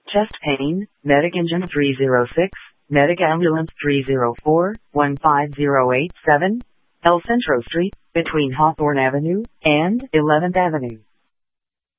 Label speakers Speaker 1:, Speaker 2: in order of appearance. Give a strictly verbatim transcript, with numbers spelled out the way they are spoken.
Speaker 1: chest pain, medic engine three zero six, medic ambulance three zero four, one five zero eight seven, El Centro Street, between Hawthorne Avenue and eleventh Avenue.